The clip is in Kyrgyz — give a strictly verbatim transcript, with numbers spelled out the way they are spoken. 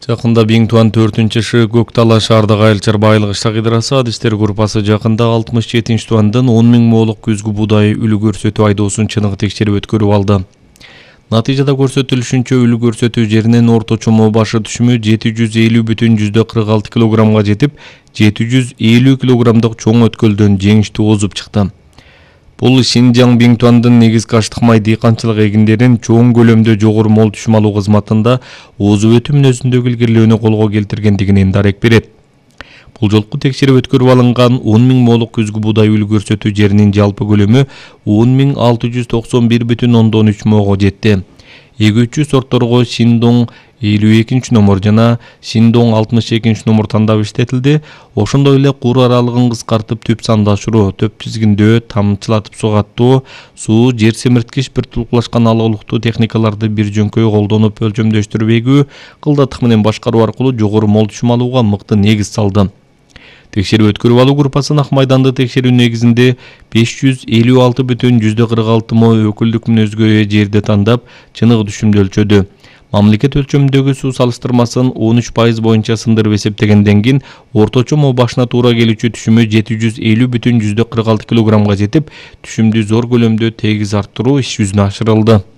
Жакында Биңтуан төртүнчү шы Көктала шаардык айыл чарбайлык иштак ыдрасы адистер группасы жакында алтымыш жетинчи туандан он миң моолук күзгү буудай үлү көрсөтүү айдоосун чыныгы текшерип өткөрүп алды. Натыйжада көрсөтүлүшүнчө үлү көрсөтүү жеринин орточо моо башы түшүмү жети жүз элүү бүтүн жүздө кырк алты килограммга жетип, жети жүз элүү килограммдык чоң өткөлдөн жеңиштүү озуп чыкты. Бул Шинжаң Биңтуандын негизги аштык май дыйканчылык эгиндерин чоң көлөмдө жогору мол түшүм алуу кызматында озуп өтүү мүнөзүндөгү илгерилөөнү колго келтиргендигинен дарек берет. Бул жолку текшерип өткөрүп алынган он миң моолук күзгү буудай үлү көрсөтүү жеринин жалпы көлөмү он миң алты жүз токсон бир бүтүн ондон үч моого жетти. Эгүүчү сортторго Шиндоң элүү экинчи номер жана Шиндоң алтымыш экинчи номер тандап иштетилди. Ошондой эле кур аралыгын кыскартып түп санды ашыруу, төп тизгиндөө, тамчылатып сугаттоо, суу, жер семирткич бир тулкулашкан алгылыктуу техникаларды бир жөнкөй колдонуп өлчөмдөштүрүп эгүү, кылдаттык менен башкаруу аркылуу жогору мол түшүм алууга мыкты негиз салды. Текшерип өткөрүп алуу группасы Ак майданды текшерүү негизинде беш жүз элүү алты бүтүн жүздө кырк алты мо өкүлдүк мүнөзгө ээ жерди тандап, чыныгы түшүмдү өлчөдү. Мамлекет өлчөмүндөгү суу салыштырмасын он үч пайыз боюнча сындырып эсептегенден кийин орточо моо башына туура келүүчү түшүмү жети жүз элүү бүтүн жүздө кырк алты килограммга жетип, түшүмдү зор көлөмдө тегиз арттыруу иш жүзүнө ашырылды.